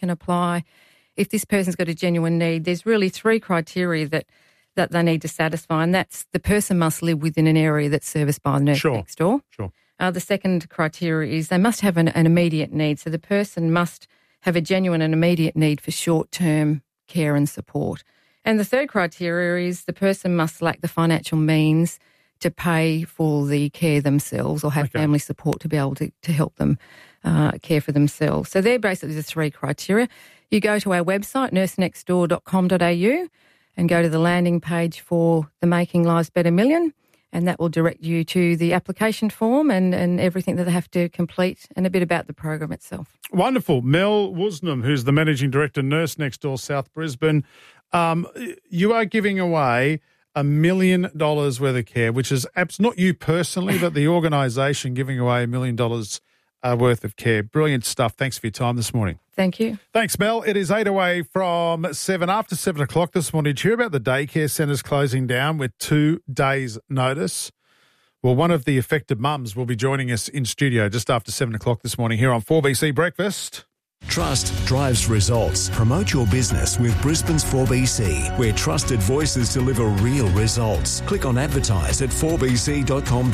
can apply. If this person's got a genuine need, there's really 3 criteria that they need to satisfy, and that's the person must live within an area that's serviced by the nurse next door. Sure. The second criteria is they must have an immediate need. So the person must have a genuine and immediate need for short-term care and support. And the third criteria is the person must lack the financial means to pay for the care themselves or have family support to be able to help them care for themselves. So they're basically the 3 criteria. You go to our website, nursenextdoor.com.au, and go to the landing page for the Making Lives Better Million, and that will direct you to the application form and everything that they have to complete and a bit about the program itself. Wonderful. Mel Woosnam, who's the Managing Director, Nurse Next Door, South Brisbane. You are giving away $1 million worth of care, which is not you personally, but the organisation giving away $1 million worth of care. Brilliant stuff. Thanks for your time this morning. Thank you. Thanks, Mel. It is 8 away from 7. After 7 o'clock this morning, did you hear about the daycare centres closing down with 2 days' notice? Well, one of the affected mums will be joining us in studio just after 7 o'clock this morning here on 4BC Breakfast. Trust drives results. Promote your business with Brisbane's 4BC, where trusted voices deliver real results. Click on advertise at 4bc.com.au.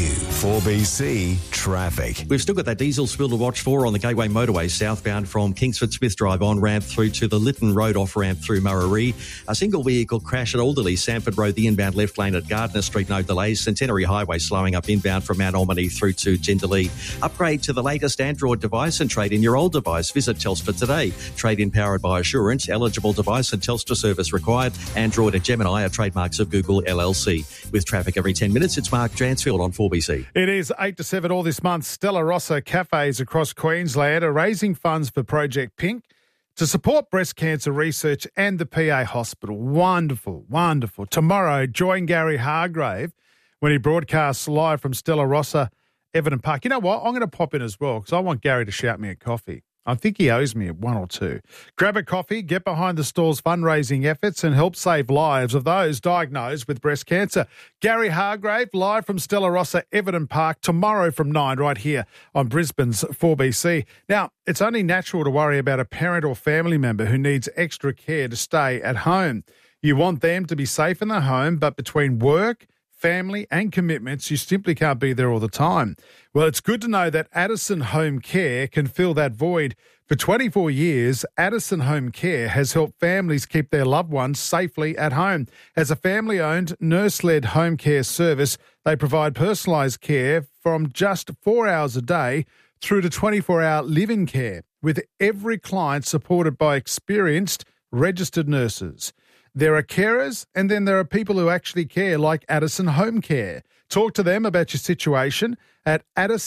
4BC Traffic. We've still got that diesel spill to watch for on the Gateway Motorway southbound from Kingsford Smith Drive on ramp through to the Lytton Road off ramp through Murray. A single vehicle crash at Alderley, Sanford Road, the inbound left lane at Gardner Street, no delays. Centenary Highway slowing up inbound from Mount Almany through to Jindalee. Upgrade to the latest Android device and trade in your old device. Visit Telstra today. Trade-in powered by Assurance. Eligible device and Telstra service required. Android and Gemini are trademarks of Google LLC. With traffic every 10 minutes, it's Mark Dransfield on 4BC. It is 8 to 7 all this month. Stella Rossa cafes across Queensland are raising funds for Project Pink to support breast cancer research and the PA Hospital. Wonderful, wonderful. Tomorrow, join Gary Hargrave when he broadcasts live from Stella Rossa, Everton Park. You know what? I'm going to pop in as well because I want Gary to shout me a coffee. I think he owes me 1 or 2. Grab a coffee, get behind the stall's fundraising efforts and help save lives of those diagnosed with breast cancer. Gary Hargrave, live from Stella Rossa, Everton Park, tomorrow from 9 right here on Brisbane's 4BC. Now, it's only natural to worry about a parent or family member who needs extra care to stay at home. You want them to be safe in the home, but between work, family and commitments, you simply can't be there all the time. Well, it's good to know that Addison Home Care can fill that void. For 24 years, Addison Home Care has helped families keep their loved ones safely at home. As a family-owned, nurse-led home care service, they provide personalised care from just 4 hours a day through to 24-hour live-in care, with every client supported by experienced, registered nurses. There are carers and then there are people who actually care, like Addison Home Care. Talk to them about your situation at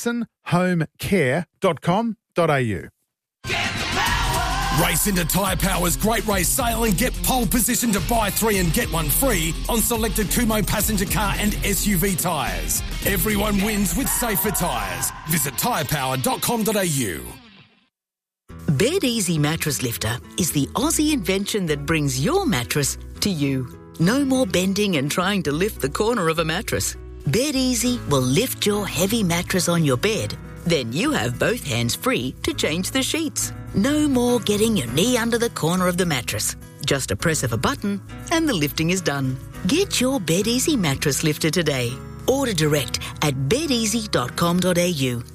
addisonhomecare.com.au. Race into Tyre Power's Great Race Sale and get pole position to buy 3 and get 1 free on selected Kumho passenger car and SUV tyres. Everyone wins with safer tyres. Visit tyrepower.com.au. Bed Easy Mattress Lifter is the Aussie invention that brings your mattress to you. No more bending and trying to lift the corner of a mattress. Bed Easy will lift your heavy mattress on your bed. Then you have both hands free to change the sheets. No more getting your knee under the corner of the mattress. Just a press of a button and the lifting is done. Get your Bed Easy mattress lifter today. Order direct at bedeasy.com.au.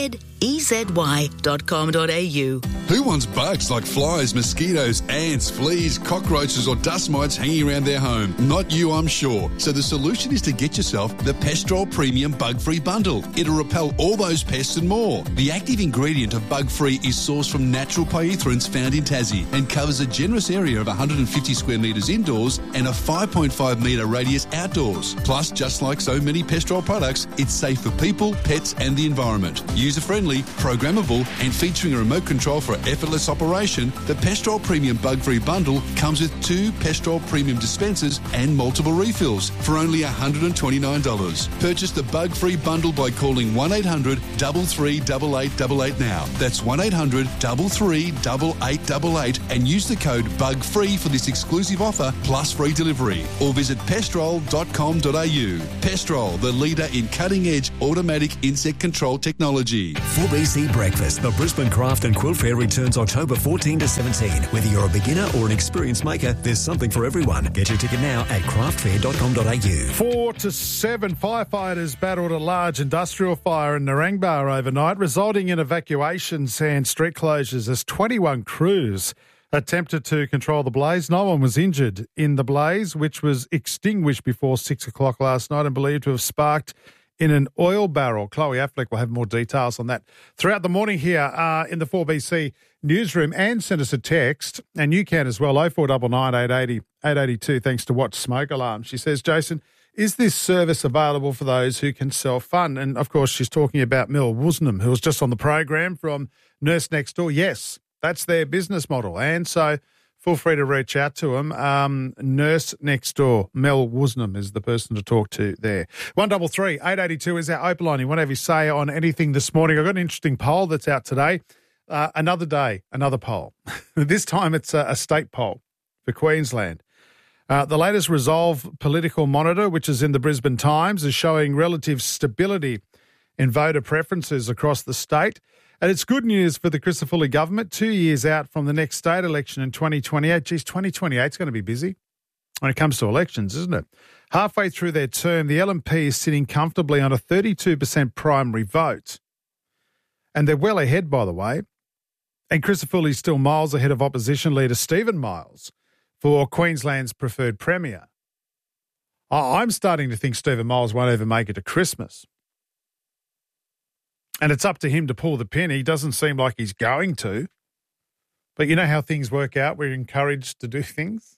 bedeasy.com.au. Who wants bugs like flies, mosquitoes, ants, fleas, cockroaches or dust mites hanging around their home? Not you, I'm sure. So the solution is to get yourself the Pestrol Premium Bug-Free Bundle. It'll repel all those pests and more. The active ingredient of Bug-Free is sourced from natural pyrethroids found in Tassie and covers a generous area of 150 square metres indoors and a 5.5 metre radius outdoors. Plus, just like so many Pestrol products, it's safe for people, pets and the environment. User-friendly, programmable and featuring a remote control for effortless operation, the Pestrol Premium Bug-Free Bundle comes with 2 Pestrol Premium dispensers and multiple refills for only $129. Purchase the Bug-Free Bundle by calling 1-800-338888 now. That's 1-800-338888 and use the code BUGFREE for this exclusive offer plus free delivery. Or visit pestrol.com.au. Pestrol, the leader in cutting-edge automatic insect control technology. 4BC Breakfast, the Brisbane Craft and Quilt Fair returns October 14 to 17. Whether you're a beginner or an experienced maker, there's something for everyone. Get your ticket now at craftfair.com.au. 4 to 7, firefighters battled a large industrial fire in Narangba overnight, resulting in evacuations and street closures as 21 crews attempted to control the blaze. No one was injured in the blaze, which was extinguished before 6 o'clock last night and believed to have sparked in an oil barrel. Chloe Affleck will have more details on that throughout the morning here in the 4BC newsroom, and send us a text, and you can as well, 0499 880 882, thanks to Watch Smoke Alarm. She says, Jason, is this service available for those who can self-fund? And, of course, she's talking about Mel Woosnam, who was just on the program from Nurse Next Door. Yes, that's their business model. And so feel free to reach out to them. Nurse Next Door, Mel Woosnam is the person to talk to there. 133 882 is our open line. You want to have your say on anything this morning? I've got an interesting poll that's out today. Another day, another poll. This time it's a state poll for Queensland. The latest Resolve Political Monitor, which is in the Brisbane Times, is showing relative stability in voter preferences across the state. And it's good news for the Crisafulli government, 2 years out from the next state election in 2028. Geez, 2028 is going to be busy when it comes to elections, isn't it? Halfway through their term, the LNP is sitting comfortably on a 32% primary vote. And they're well ahead, by the way. And Crisafulli is still miles ahead of opposition leader Stephen Miles for Queensland's preferred premier. I'm starting to think Stephen Miles won't even make it to Christmas. And it's up to him to pull the pin. He doesn't seem like he's going to. But you know how things work out. We're encouraged to do things.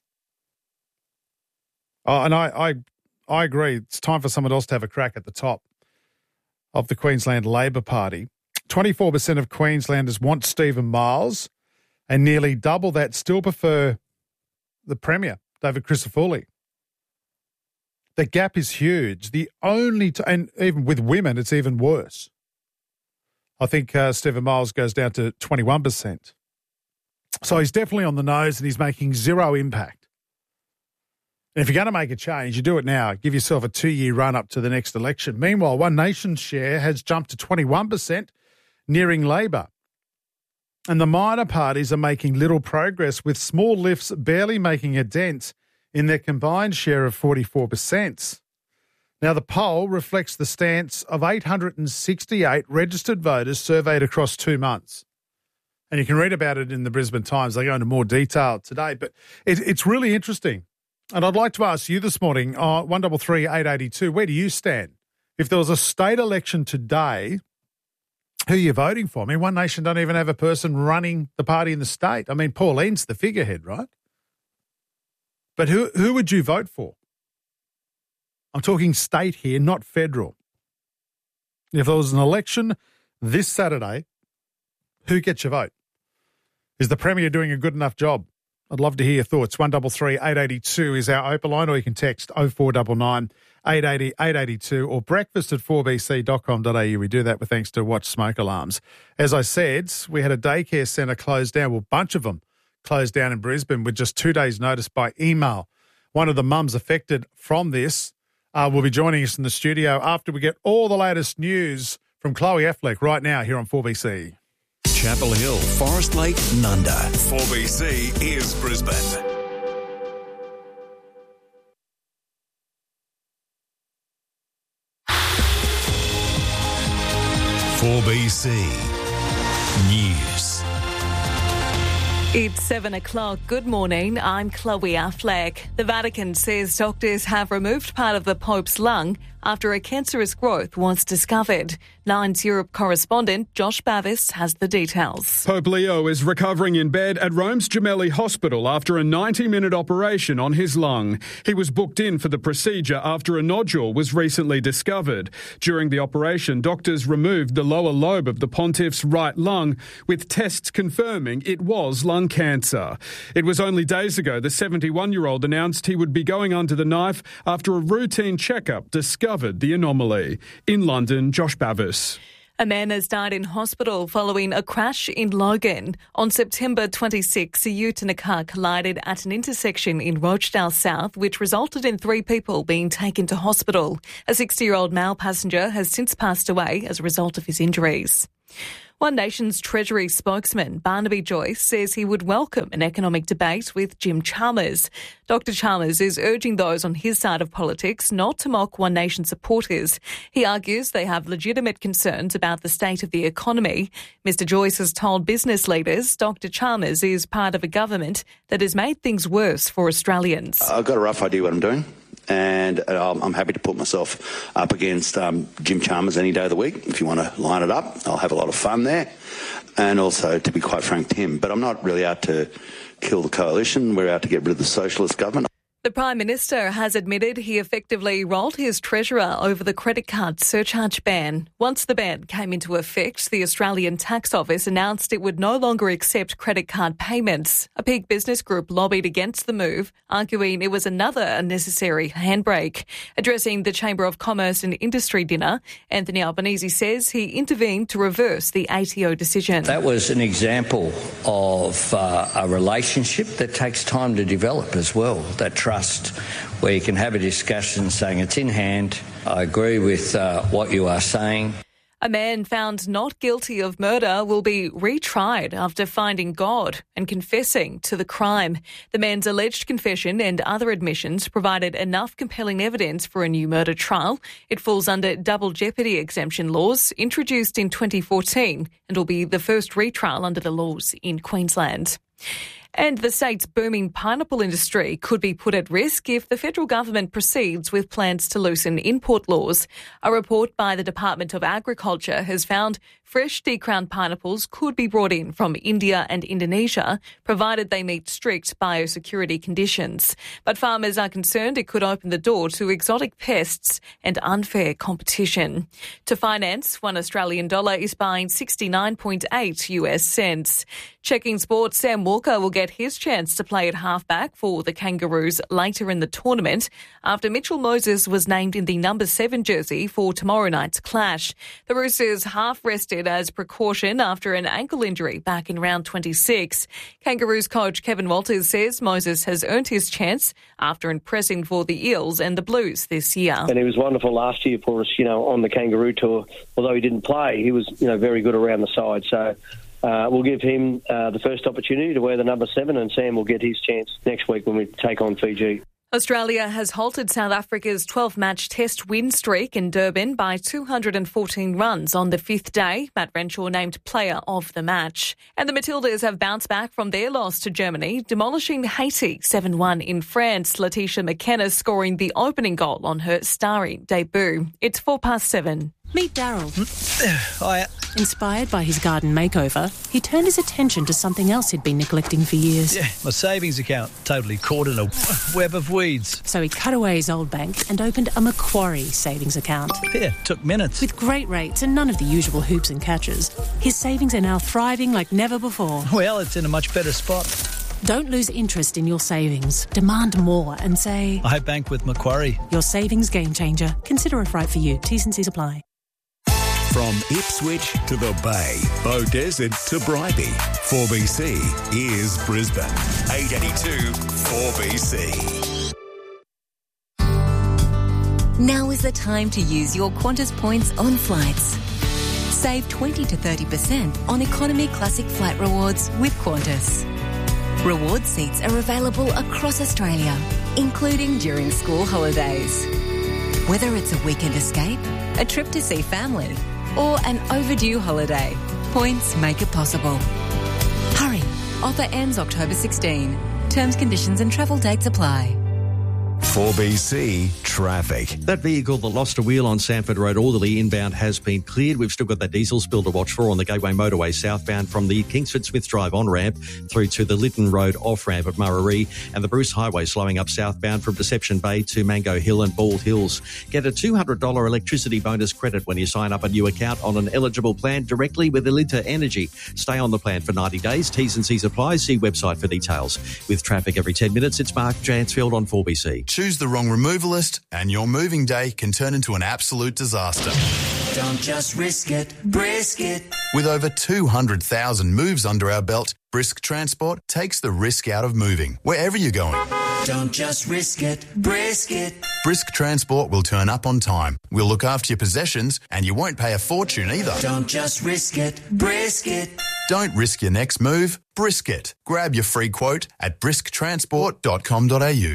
Oh, and I agree. It's time for someone else to have a crack at the top of the Queensland Labor Party. 24% of Queenslanders want Stephen Miles, and nearly double that still prefer the Premier, David Crisafulli. The gap is huge. And even with women, it's even worse. I think Stephen Miles goes down to 21%. So he's definitely on the nose and he's making zero impact. And if you're going to make a change, you do it now. Give yourself a 2-year run up to the next election. Meanwhile, One Nation's share has jumped to 21%, nearing Labor. And the minor parties are making little progress, with small lifts barely making a dent in their combined share of 44%. Now, the poll reflects the stance of 868 registered voters surveyed across 2 months. And you can read about it in the Brisbane Times. They go into more detail today. But it's really interesting. And I'd like to ask you this morning, 133 882, where do you stand? If there was a state election today, who are you voting for? I mean, One Nation don't even have a person running the party in the state. I mean, Pauline's the figurehead, right? But who would you vote for? I'm talking state here, not federal. If there was an election this Saturday, who gets your vote? Is the Premier doing a good enough job? I'd love to hear your thoughts. 133 882 is our open line, or you can text 0499 880 882 or breakfast at 4bc.com.au. We do that with thanks to Watch Smoke Alarms. As I said, we had a daycare centre closed down, well, a bunch of them closed down in Brisbane with just 2 days' notice by email. One of the mums affected from this will be joining us in the studio after we get all the latest news from Chloe Affleck right now here on 4BC. Chapel Hill, Forest Lake, Nunda. 4BC is Brisbane. (4BC) News. It's 7 o'clock. Good morning. I'm Chloe Affleck. The Vatican says doctors have removed part of the Pope's lung after a cancerous growth was discovered. Nine's Europe correspondent Josh Bavis has the details. Pope Leo is recovering in bed at Rome's Gemelli Hospital after a 90-minute operation on his lung. He was booked in for the procedure after a nodule was recently discovered. During the operation, doctors removed the lower lobe of the pontiff's right lung, with tests confirming it was lung cancer. It was only days ago the 71-year-old announced he would be going under the knife after a routine checkup discovered the anomaly. In London, Josh Bavis. A man has died in hospital following a crash in Logan. On September 26, a ute and a car collided at an intersection in Rochdale South, which resulted in 3 people being taken to hospital. A 60-year-old male passenger has since passed away as a result of his injuries. One Nation's Treasury spokesman, Barnaby Joyce, says he would welcome an economic debate with Jim Chalmers. Dr Chalmers is urging those on his side of politics not to mock One Nation supporters. He argues they have legitimate concerns about the state of the economy. Mr Joyce has told business leaders Dr Chalmers is part of a government that has made things worse for Australians. I've got a rough idea what I'm doing, and I'm happy to put myself up against Jim Chalmers any day of the week. If you want to line it up, I'll have a lot of fun there. And also, to be quite frank, Tim. But I'm not really out to kill the coalition. We're out to get rid of the socialist government. The Prime Minister has admitted he effectively rolled his treasurer over the credit card surcharge ban. Once the ban came into effect, the Australian Tax Office announced it would no longer accept credit card payments. A Peak business group lobbied against the move, arguing it was another unnecessary handbrake. Addressing the Chamber of Commerce and Industry dinner, Anthony Albanese says he intervened to reverse the ATO decision. That was an example of a relationship that takes time to develop as well, that trust, where you can have a discussion saying it's in hand. I agree with what you are saying. A man found not guilty of murder will be retried after finding God and confessing to the crime. The man's alleged confession and other admissions provided enough compelling evidence for a new murder trial. It falls under double jeopardy exemption laws introduced in 2014 and will be the first retrial under the laws in Queensland. And the state's booming pineapple industry could be put at risk if the federal government proceeds with plans to loosen import laws. A report by the Department of Agriculture has found fresh decrowned pineapples could be brought in from India and Indonesia, provided they meet strict biosecurity conditions. But farmers are concerned it could open the door to exotic pests and unfair competition. To finance, $1 Australian is buying 69.8 US cents. Checking sports, Sam Walker will get his chance to play at halfback for the Kangaroos later in the tournament after Mitchell Moses was named in the number 7 jersey for tomorrow night's clash. The Roosters half-rested as precaution after an ankle injury back in round 26. Kangaroos coach Kevin Walters says Moses has earned his chance after impressing for the Eels and the Blues this year. And he was wonderful last year for us, on the Kangaroo Tour. Although he didn't play, he was, very good around the side. So we'll give him the first opportunity to wear the number 7, and Sam will get his chance next week when we take on Fiji. Australia has halted South Africa's 12-match test win streak in Durban by 214 runs on the 5th day. Matt Renshaw named player of the match. And the Matildas have bounced back from their loss to Germany, demolishing Haiti 7-1 in France. Letitia McKenna scoring the opening goal on her starring debut. It's 7:04. Meet Daryl. Hiya. Inspired by his garden makeover, he turned his attention to something else he'd been neglecting for years. Yeah, my savings account, totally caught in a web of weeds. So he cut away his old bank and opened a Macquarie savings account. Yeah, took minutes. With great rates and none of the usual hoops and catches, his savings are now thriving like never before. Well, it's in a much better spot. Don't lose interest in your savings. Demand more and say, I bank with Macquarie. Your savings game changer. Consider if right for you. T's and C's apply. From Ipswich to the Bay, Beaudesert to Bribie, 4BC is Brisbane. 882 4BC. Now is the time to use your Qantas points on flights. Save 20 to 30% on economy classic flight rewards with Qantas. Reward seats are available across Australia, including during school holidays. Whether it's a weekend escape, a trip to see family, or an overdue holiday, points make it possible. Hurry! Offer ends October 16. Terms, conditions and travel dates apply. 4BC traffic. That vehicle that lost a wheel on Sanford Road Alderley inbound has been cleared. We've still got that diesel spill to watch for on the Gateway Motorway southbound from the Kingsford Smith Drive on-ramp through to the Lytton Road off-ramp at Muraree, and the Bruce Highway slowing up southbound from Deception Bay to Mango Hill and Bald Hills. Get a $200 electricity bonus credit when you sign up a new account on an eligible plan directly with Alinta Energy. Stay on the plan for 90 days. T's and C's apply. See website for details. With traffic every 10 minutes, it's Mark Jansfield on 4BC. Choose the wrong removalist and your moving day can turn into an absolute disaster. Don't just risk it, brisk it. With over 200,000 moves under our belt, Brisk Transport takes the risk out of moving, wherever you're going. Don't just risk it, brisket. Brisk Transport will turn up on time. We'll look after your possessions and you won't pay a fortune either. Don't just risk it, brisket. Don't risk your next move, brisk it. Grab your free quote at brisktransport.com.au.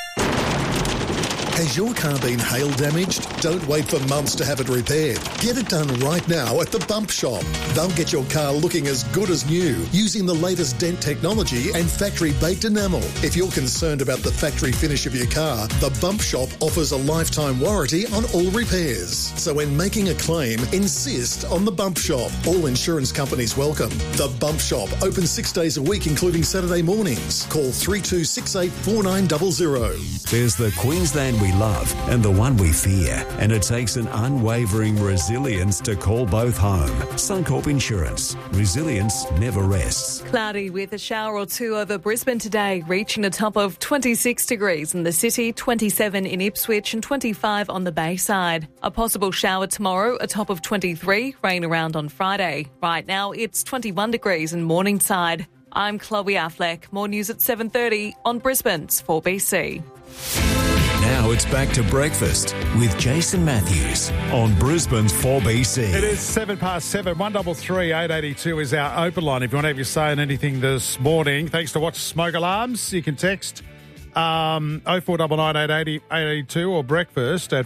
Has your car been hail damaged? Don't wait for months to have it repaired. Get it done right now at the Bump Shop. They'll get your car looking as good as new using the latest dent technology and factory-baked enamel. If you're concerned about the factory finish of your car, the Bump Shop offers a lifetime warranty on all repairs. So when making a claim, insist on the Bump Shop. All insurance companies welcome. The Bump Shop, open 6 days a week, including Saturday mornings. Call 3268 4900. There's the Queensland we love and the one we fear, and it takes an unwavering resilience to call both home. Suncorp Insurance. Resilience never rests. Cloudy with a shower or two over Brisbane today, reaching a top of 26 degrees in the city, 27 in Ipswich and 25 on the Bayside. A possible shower tomorrow, a top of 23, rain around on Friday. Right now it's 21 degrees in Morningside. I'm Chloe Affleck. More news at 7:30 on Brisbane's 4BC. Now it's back to breakfast with Jason Matthews on Brisbane's 4BC. It is 7:07. 1338 882 is our open line. If you want to have your say on anything this morning, thanks to Watch Smoke Alarms, you can text 0499 880 882 or breakfast at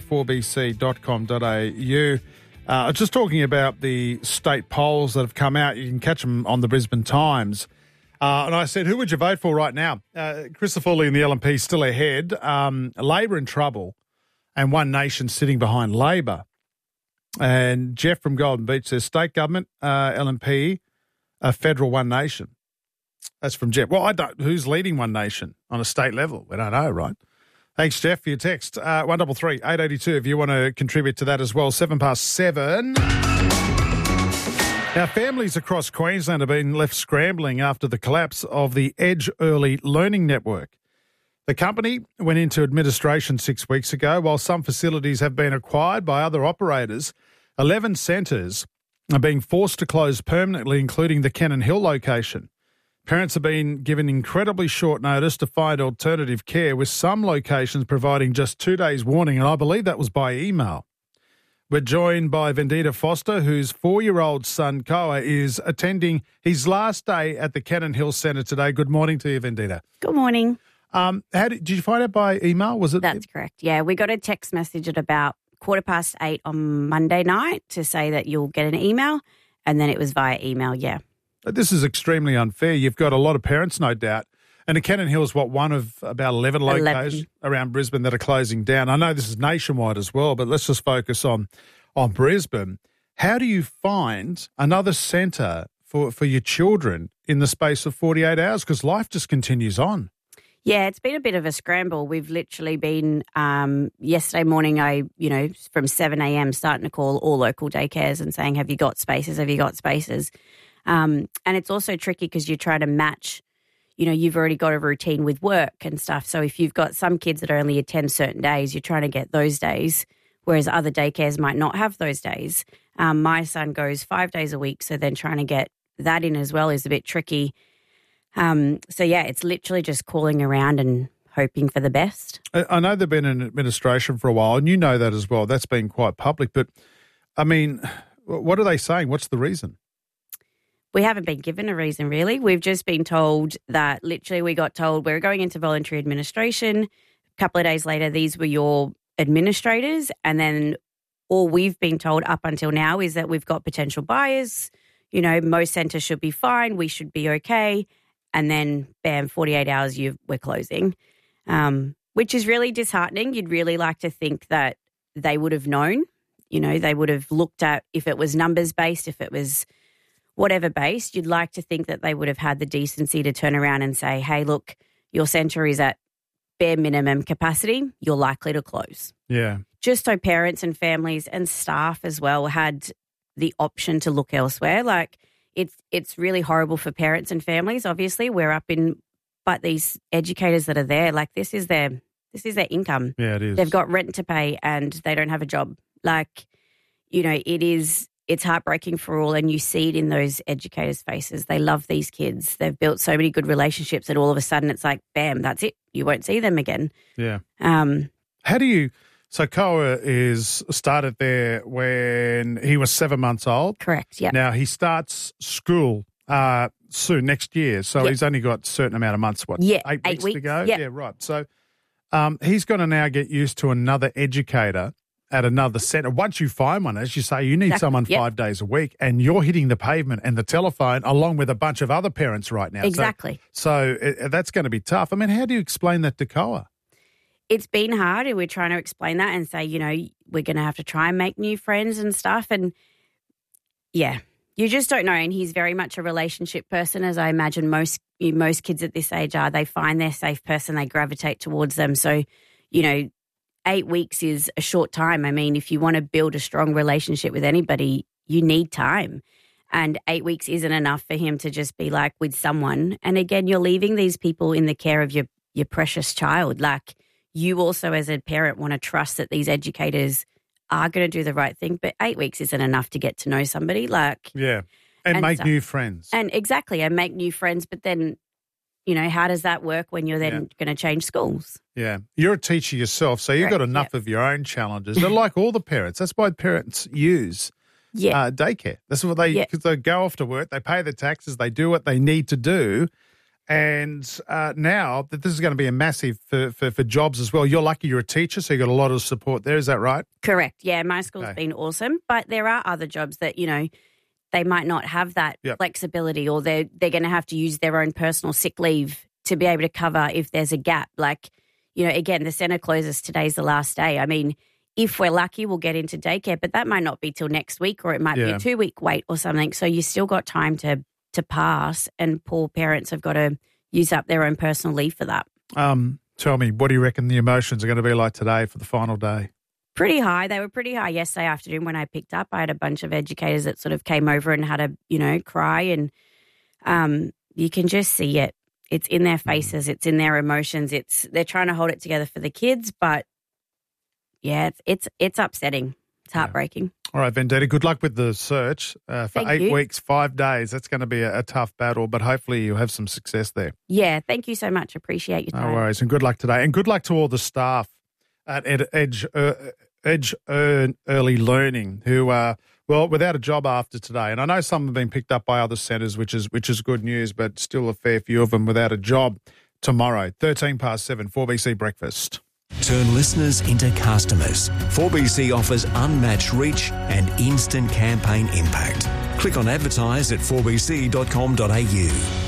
4bc.com.au. Just talking about the state polls that have come out. You can catch them on the Brisbane Times. And I said, who would you vote for right now? Christopher Lee and the LNP still ahead. Labor in trouble and One Nation sitting behind Labor. And Jeff from Golden Beach says, state government, LNP, federal One Nation. That's from Jeff. Well, I don't. Who's leading One Nation on a state level? We don't know, right? Thanks, Jeff, for your text. 133 882 if you want to contribute to that as well. 7:07. Now, families across Queensland have been left scrambling after the collapse of the Edge Early Learning Network. The company went into administration 6 weeks ago. While some facilities have been acquired by other operators, 11 centres are being forced to close permanently, including the Cannon Hill location. Parents have been given incredibly short notice to find alternative care, with some locations providing just 2 days' warning, and I believe that was by email. We're joined by Vendita Foster, whose 4-year-old son, Koa, is attending his last day at the Cannon Hill Centre today. Good morning to you, Vendita. Good morning. Did you find out by email? Was it? That's correct. Yeah, we got a text message at about 8:15 on Monday night to say that you'll get an email, and then it was via email, yeah. This is extremely unfair. You've got a lot of parents, no doubt. And the Cannon Hill is one of about 11 locations around Brisbane that are closing down. I know this is nationwide as well, but let's just focus on Brisbane. How do you find another centre for your children in the space of 48 hours? Because life just continues on. Yeah, it's been a bit of a scramble. We've literally been, yesterday morning, from 7 a.m. starting to call all local daycares and saying, have you got spaces? Have you got spaces? And it's also tricky because you're trying to match. You've already got a routine with work and stuff. So if you've got some kids that only attend certain days, you're trying to get those days, whereas other daycares might not have those days. My son goes 5 days a week, so then trying to get that in as well is a bit tricky. It's literally just calling around and hoping for the best. I know they've been in administration for a while, and you know that as well. That's been quite public. But, I mean, what are they saying? What's the reason? We haven't been given a reason, really. We've just been told that literally we got told we're going into voluntary administration. A couple of days later, these were your administrators. And then all we've been told up until now is that we've got potential buyers. Most centres should be fine. We should be okay. And then, bam, 48 hours, we're closing, which is really disheartening. You'd really like to think that they would have known. They would have looked at if it was numbers-based, if it was whatever based, you'd like to think that they would have had the decency to turn around and say, hey, look, your centre is at bare minimum capacity, you're likely to close. Yeah. Just so parents and families and staff as well had the option to look elsewhere. Like it's really horrible for parents and families, obviously. But these educators that are there, like this is their income. Yeah, it is. They've got rent to pay and they don't have a job. Like, it is it's heartbreaking for all, and you see it in those educators' faces. They love these kids. They've built so many good relationships, and all of a sudden it's like, bam, that's it. You won't see them again. Yeah. How do you... So Koa is started there when he was 7 months old. Correct, yeah. Now he starts school soon, next year. So he's only got a certain amount of months, Yeah, 8 weeks to go? Yep. Yeah, right. So he's going to now get used to another educator at another centre. Once you find one, as you say, you need someone 5 days a week, and you're hitting the pavement and the telephone along with a bunch of other parents right now. Exactly. So that's going to be tough. I mean, how do you explain that to Koa? It's been hard, and we're trying to explain that and say, we're going to have to try and make new friends and stuff. And, yeah, you just don't know. And he's very much a relationship person, as I imagine most kids at this age are. They find their safe person, they gravitate towards them. So, 8 weeks is a short time. I mean, if you want to build a strong relationship with anybody, you need time. And 8 weeks isn't enough for him to just be like with someone. And again, you're leaving these people in the care of your precious child. Like, you also as a parent want to trust that these educators are going to do the right thing. But 8 weeks isn't enough to get to know somebody. Yeah. And make new friends. And exactly. And make new friends. But then, how does that work when you're then going to change schools? Yeah. You're a teacher yourself, so you've got enough of your own challenges. They're like all the parents. That's why parents use daycare. That's what because they go off to work, they pay the taxes, they do what they need to do. And now that this is going to be a massive for jobs as well. You're lucky you're a teacher, so you've got a lot of support there. Is that right? Correct. Yeah, my school's been awesome. But there are other jobs that, they might not have that flexibility, or they're going to have to use their own personal sick leave to be able to cover if there's a gap. Like, again, the centre closes. Today's the last day. I mean, if we're lucky, we'll get into daycare, but that might not be till next week, or it might be a 2-week wait or something. So you still got time to pass, and poor parents have got to use up their own personal leave for that. Tell me, what do you reckon the emotions are going to be like today for the final day? Pretty high. They were pretty high yesterday afternoon when I picked up. I had a bunch of educators that sort of came over and had a, cry, and you can just see it. It's in their faces. It's in their emotions. They're trying to hold it together for the kids, but yeah, it's upsetting. It's heartbreaking. All right, Vendetta, good luck with the search for 8 weeks, 5 days. That's going to be a tough battle, but hopefully you'll have some success there. Yeah, thank you so much. Appreciate your time. No worries, and good luck today. And good luck to all the staff at Edge Early Learning who are, without a job after today. And I know some have been picked up by other centres, which is good news, but still a fair few of them without a job tomorrow. 7:13, 4BC Breakfast. Turn listeners into customers. 4BC offers unmatched reach and instant campaign impact. Click on advertise at 4bc.com.au.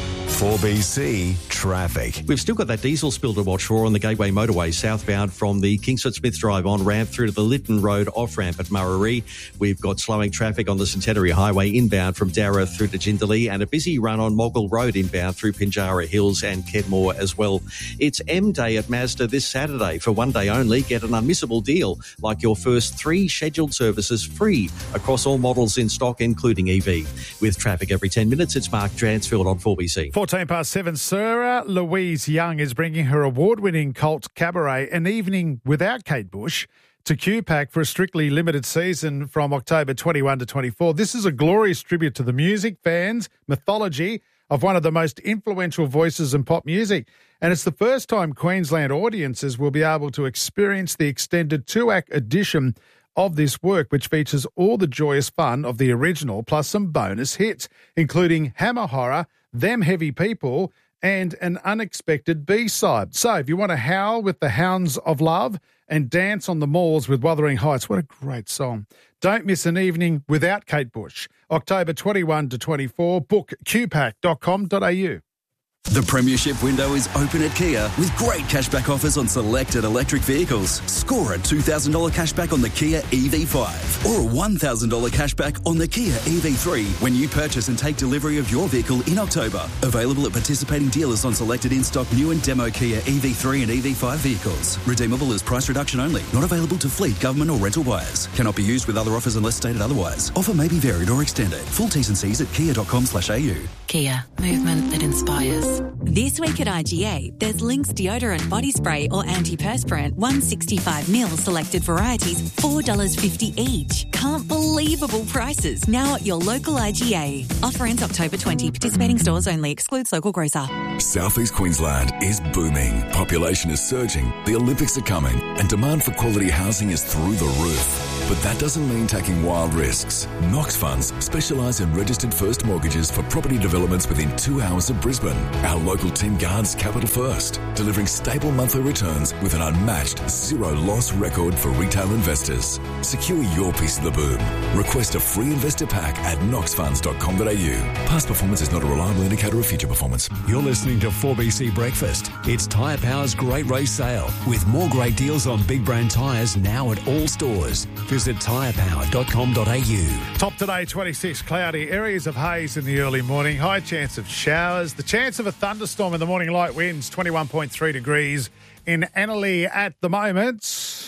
4BC Traffic. We've still got that diesel spill to watch for on the Gateway Motorway southbound from the Kingsford Smith Drive on ramp through to the Lytton Road off ramp at Murarrie. We've got slowing traffic on the Centenary Highway inbound from Darra through to Jindalee, and a busy run on Moggill Road inbound through Pinjarra Hills and Kedmore as well. It's M Day at Mazda this Saturday. For one day only, get an unmissable deal like your first 3 scheduled services free across all models in stock, including EV. With traffic every 10 minutes, it's Mark Dransfield on 4BC. 7:14, Sarah Louise Young is bringing her award-winning cult cabaret An Evening Without Kate Bush to QPAC for a strictly limited season from October 21 to 24. This is a glorious tribute to the music, fans, mythology of one of the most influential voices in pop music. And it's the first time Queensland audiences will be able to experience the extended 2-act edition of this work, which features all the joyous fun of the original plus some bonus hits, including Hammer Horror, Them Heavy People, and an unexpected B-side. So if you want to howl with the Hounds of Love and dance on the malls with Wuthering Heights, what a great song. Don't miss An Evening Without Kate Bush. October 21 to 24. Book qpac.com.au. The premiership window is open at Kia with great cashback offers on selected electric vehicles. Score a $2,000 cashback on the Kia EV5 or a $1,000 cashback on the Kia EV3 when you purchase and take delivery of your vehicle in October. Available at participating dealers on selected in-stock new and demo Kia EV3 and EV5 vehicles. Redeemable as price reduction only. Not available to fleet, government or rental buyers. Cannot be used with other offers unless stated otherwise. Offer may be varied or extended. Full T's and C's at kia.com/au. Kia, movement that inspires. Lynx. This week at IGA, there's Lynx deodorant body spray or antiperspirant 165ml selected varieties, $4.50 each. Can't believable prices now at your local IGA. Offer ends October 20. Participating stores only. Excludes local grocer. Southeast Queensland is booming. Population is surging. The Olympics are coming, and demand for quality housing is through the roof. But that doesn't mean taking wild risks. Knox Funds specialise in registered first mortgages for property developments within 2 hours of Brisbane. Our local team guards capital first, delivering stable monthly returns with an unmatched zero-loss record for retail investors. Secure your piece of the boom. Request a free investor pack at knoxfunds.com.au. Past performance is not a reliable indicator of future performance. You're listening to 4BC Breakfast. It's Tyre Power's Great Race Sale, with more great deals on big brand tyres now at all stores. Visit tyrepower.com.au. Top today, 26, cloudy, areas of haze in the early morning, high chance of showers, the chance of a thunderstorm in the morning, light winds, 21.3 degrees in Annalee at the moment.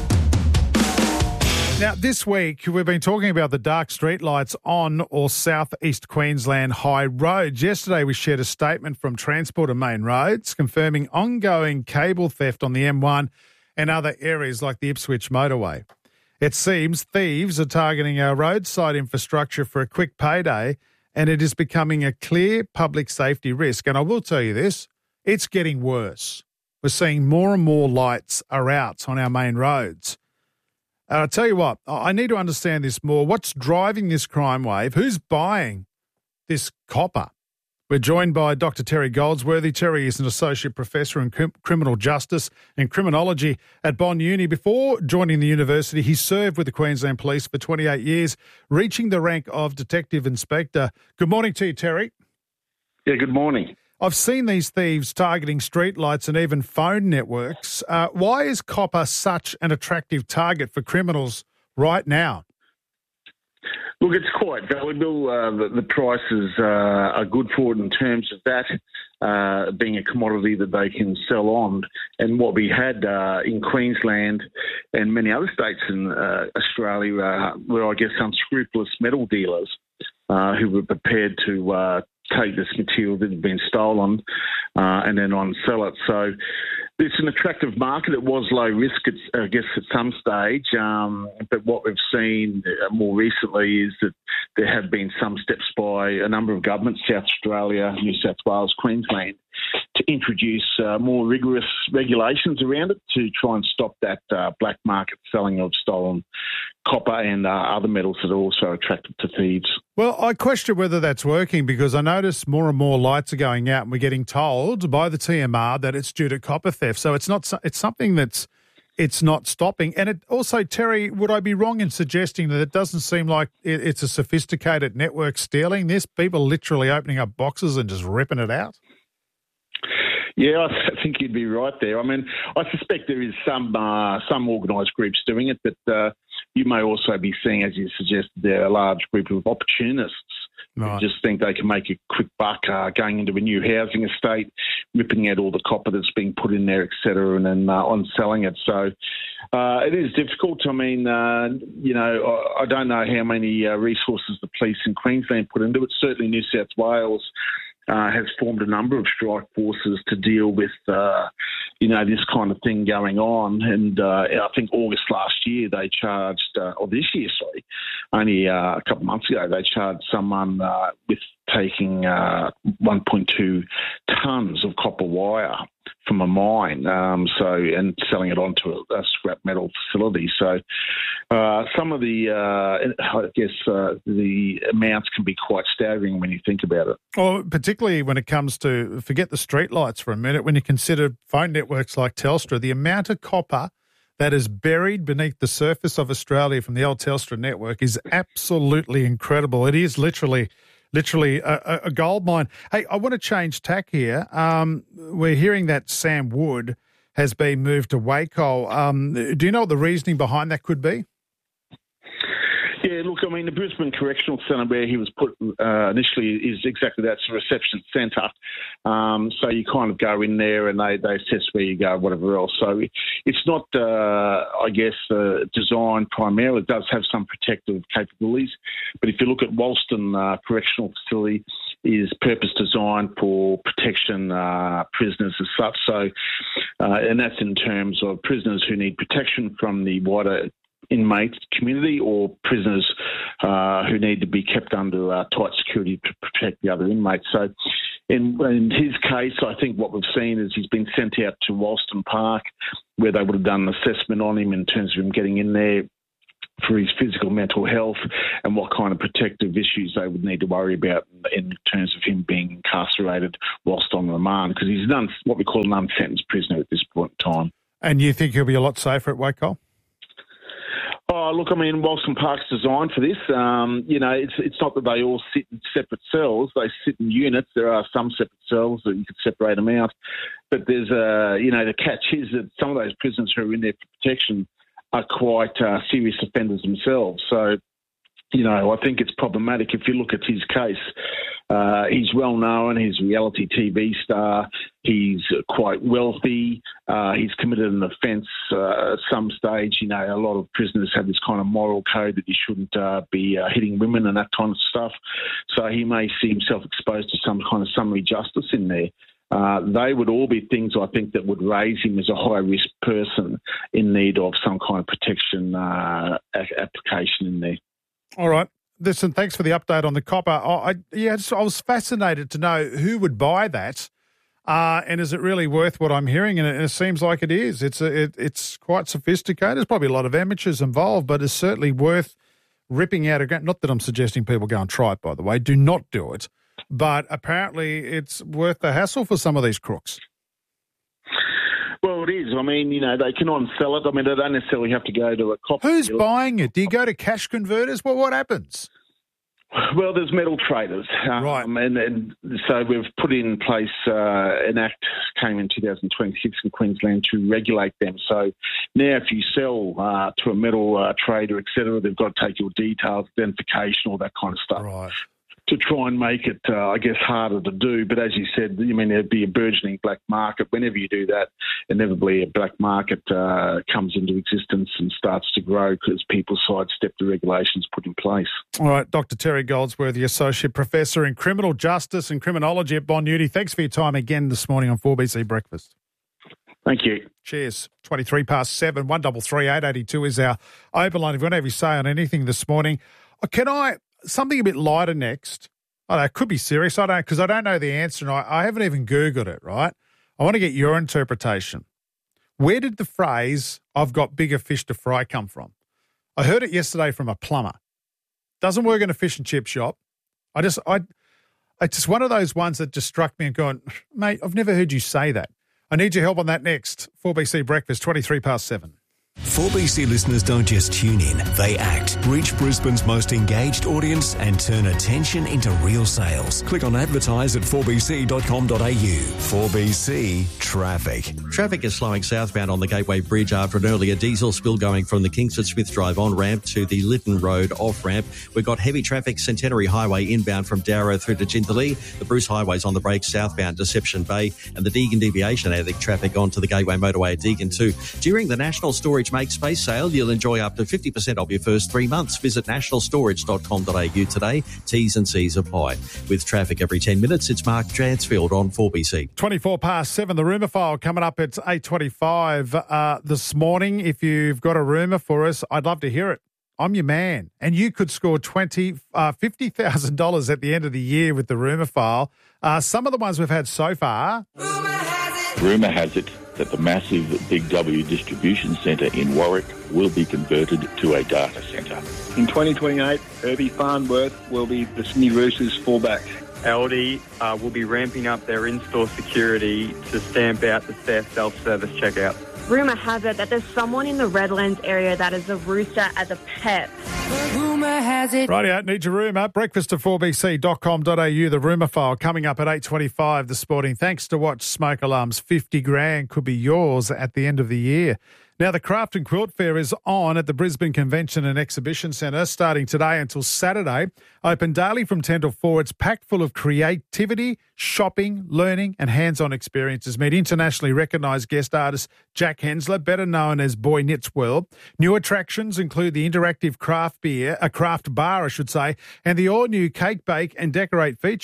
Now, this week, we've been talking about the dark streetlights on or southeast Queensland high roads. Yesterday, we shared a statement from Transport and Main Roads confirming ongoing cable theft on the M1 and other areas like the Ipswich motorway. It seems thieves are targeting our roadside infrastructure for a quick payday, and it is becoming a clear public safety risk. And I will tell you this, it's getting worse. We're seeing more and more lights are out on our main roads. And I'll tell you what, I need to understand this more. What's driving this crime wave? Who's buying this copper? We're joined by Dr. Terry Goldsworthy. Terry is an associate professor in criminal justice and criminology at Bond Uni. Before joining the university, he served with the Queensland Police for 28 years, reaching the rank of Detective Inspector. Good morning to you, Terry. Yeah, good morning. I've seen these thieves targeting streetlights and even phone networks. Why is copper such an attractive target for criminals right now? Look, it's quite valuable. The prices are good for it in terms of that being a commodity that they can sell on. And what we had in Queensland and many other states in Australia were, I guess, unscrupulous metal dealers who were prepared to take this material that had been stolen and then on-sell it. So it's an attractive market. It was low risk, I guess, at some stage. But what we've seen more recently is that there have been some steps by a number of governments, South Australia, New South Wales, Queensland, to introduce more rigorous regulations around it to try and stop that black market selling of stolen copper and other metals that are also attractive to thieves. Well, I question whether that's working because I notice more and more lights are going out and we're getting told by the TMR that it's due to copper theft. So it's something that's not stopping. And it also, Terry, would I be wrong in suggesting that it doesn't seem like it's a sophisticated network stealing this? People literally opening up boxes and just ripping it out? Yeah, I think you'd be right there. I mean, I suspect there is some organised groups doing it, but you may also be seeing, as you suggested, there are a large group of opportunists who just think they can make a quick buck going into a new housing estate, ripping out all the copper that's being put in there, et cetera, and then on-selling it. So it is difficult. I mean, I don't know how many resources the police in Queensland put into it. Certainly New South Wales has formed a number of strike forces to deal with, this kind of thing going on. And I think August last year they charged, or this year, sorry, only a couple of months ago, they charged someone with taking 1.2 tonnes of copper wire from a mine, and selling it onto a scrap metal facility. So some of the amounts can be quite staggering when you think about it. Well, particularly when it comes to, forget the streetlights for a minute, when you consider phone networks like Telstra, the amount of copper that is buried beneath the surface of Australia from the old Telstra network is absolutely incredible. It is literally a gold mine. Hey, I want to change tack here. We're hearing that Sam Wood has been moved to Wacol. Do you know what the reasoning behind that could be? Yeah, look, I mean, the Brisbane Correctional Centre where he was put initially is exactly that, it's a reception centre. So you kind of go in there and they assess where you go, whatever else. So it's not, designed primarily. It does have some protective capabilities. But if you look at Wolston Correctional Facility, is purpose designed for protection prisoners as such. So, and that's in terms of prisoners who need protection from the wider inmate community or prisoners who need to be kept under tight security to protect the other inmates. So in his case, I think what we've seen is he's been sent out to Wolston Park where they would have done an assessment on him in terms of him getting in there for his physical, mental health and what kind of protective issues they would need to worry about in terms of him being incarcerated whilst on remand, because he's what we call an unsentenced prisoner at this point in time. And you think he'll be a lot safer at Wacol? Oh, look, I mean, Wolston Park's designed for this. It's not that they all sit in separate cells. They sit in units. There are some separate cells that you could separate them out. But there's the catch is that some of those prisoners who are in there for protection are quite serious offenders themselves. So, I think it's problematic. If you look at his case, he's well known. He's a reality TV star. He's quite wealthy. He's committed an offence at some stage. A lot of prisoners have this kind of moral code that you shouldn't be hitting women and that kind of stuff. So he may see himself exposed to some kind of summary justice in there. They would all be things, I think, that would raise him as a high-risk person in need of some kind of protection application in there. All right. Listen, thanks for the update on the copper. I was fascinated to know who would buy that, and is it really worth what I'm hearing? And it seems like it is. It's quite sophisticated. There's probably a lot of amateurs involved, but it's certainly worth ripping out. Not that I'm suggesting people go and try it, by the way. Do not do it. But apparently it's worth the hassle for some of these crooks. Well, it is. I mean, they can on-sell it. I mean, they don't necessarily have to go to a copper. Who's buying it? Do you go to cash converters? Well, what happens? Well, there's metal traders. Right. And so we've put in place an act came in 2026 in Queensland to regulate them. So now if you sell to a metal trader, et cetera, they've got to take your details, identification, all that kind of stuff. Right. To try and make it, harder to do. But as you said, there'd be a burgeoning black market. Whenever you do that, inevitably a black market comes into existence and starts to grow because people sidestep the regulations put in place. All right, Dr. Terry Goldsworthy, Associate Professor in Criminal Justice and Criminology at Bond Uni. Thanks for your time again this morning on 4BC Breakfast. Thank you. Cheers. 23 past 7, 1338 882 is our open line. If you want to have your say on anything this morning, something a bit lighter next. I don't know, it could be serious. Because I don't know the answer, and I haven't even Googled it, right? I want to get your interpretation. Where did the phrase, "I've got bigger fish to fry," come from? I heard it yesterday from a plumber. Doesn't work in a fish and chip shop. It's just one of those ones that just struck me and going, mate, I've never heard you say that. I need your help on that next. 4BC Breakfast, 23 past 7. 4BC listeners don't just tune in, they act. Reach Brisbane's most engaged audience and turn attention into real sales. Click on advertise at 4bc.com.au. 4BC Traffic. Traffic is slowing southbound on the Gateway Bridge after an earlier diesel spill going from the Kingsford Smith Drive on-ramp to the Lytton Road off-ramp. We've got heavy traffic Centenary Highway inbound from Darrow through to Jindalee. The Bruce Highway's on the brakes southbound Deception Bay, and the Deagon deviation adding traffic onto the Gateway Motorway at Deagon too. During the National Storage Make Space sale, you'll enjoy up to 50% off your first 3 months. Visit nationalstorage.com.au today. T's and C's apply. With traffic every 10 minutes, it's Mark Dransfield on 4BC. 24 past 7, the rumour file coming up at 8:25 this morning. If you've got a rumour for us, I'd love to hear it. I'm your man. And you could score $50,000 at the end of the year with the rumour file. Some of the ones we've had so far. Rumour has it that the massive Big W distribution centre in Warwick will be converted to a data centre. In 2028, Herbie Farnworth will be the Sydney Roosters fullback. Aldi will be ramping up their in-store security to stamp out the staff self-service checkout. Rumour has it that there's someone in the Redlands area that is a rooster as a pet. Rumour has it. Rightio, need your rumour. Breakfast at 4bc.com.au. The rumour file coming up at 8:25 this morning. Thanks to Watch Smoke Alarms. 50 grand could be yours at the end of the year. Now, the Craft and Quilt Fair is on at the Brisbane Convention and Exhibition Centre starting today until Saturday. Open daily from 10 till 4. It's packed full of creativity, shopping, learning and hands-on experiences. Meet internationally recognised guest artist Jack Hensler, better known as Boy Knits World. New attractions include the interactive craft bar, and the all-new Cake, Bake and Decorate feature.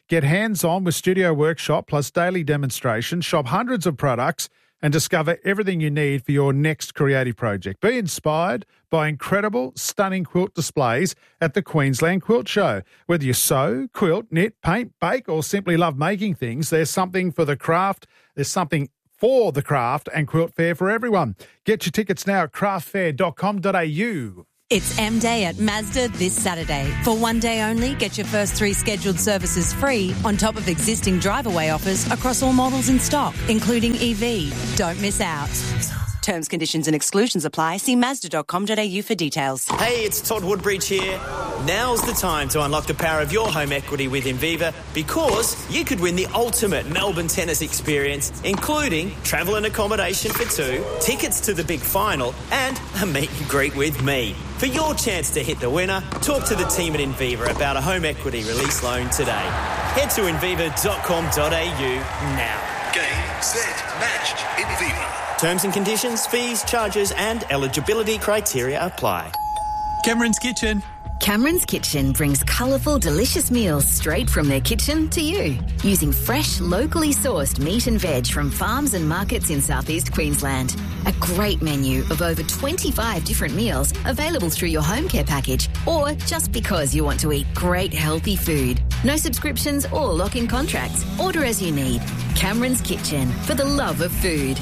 Get hands-on with studio workshop plus daily demonstrations, shop hundreds of products and discover everything you need for your next creative project. Be inspired by incredible, stunning quilt displays at the Queensland Quilt Show. Whether you sew, quilt, knit, paint, bake, or simply love making things, there's something for the craft. There's something for the craft and quilt fair for everyone. Get your tickets now at craftfair.com.au. It's M-Day at Mazda this Saturday. For one day only, get your first 3 scheduled services free on top of existing drive-away offers across all models in stock, including EV. Don't miss out. Terms, conditions and exclusions apply. See Mazda.com.au for details. Hey, it's Todd Woodbridge here. Now's the time to unlock the power of your home equity with Inviva, because you could win the ultimate Melbourne tennis experience, including travel and accommodation for 2, tickets to the big final and a meet and greet with me. For your chance to hit the winner, talk to the team at Inviva about a home equity release loan today. Head to inviva.com.au now. Game, set, match. Inviva. Terms and conditions, fees, charges and eligibility criteria apply. Cameron's Kitchen. Cameron's Kitchen brings colourful, delicious meals straight from their kitchen to you. Using fresh, locally sourced meat and veg from farms and markets in southeast Queensland. A great menu of over 25 different meals available through your home care package, or just because you want to eat great, healthy food. No subscriptions or lock-in contracts. Order as you need. Cameron's Kitchen, for the love of food.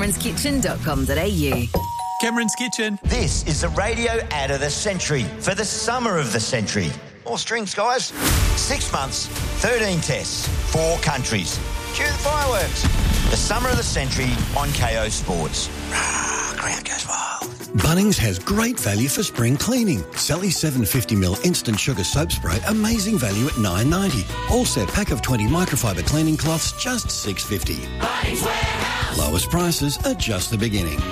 CameronsKitchen.com.au. Cameron's Kitchen. This is the radio ad of the century for the summer of the century. More strings, guys. 6 months, 13 tests, 4 countries. Cue the fireworks. The summer of the century on KO Sports. Crowd goes wild. Bunnings has great value for spring cleaning. Sally 750ml instant sugar soap spray, amazing value at $9.90. All set pack of 20 microfiber cleaning cloths, just $6.50. Bunnings Warehouse. Lowest prices are just the beginning.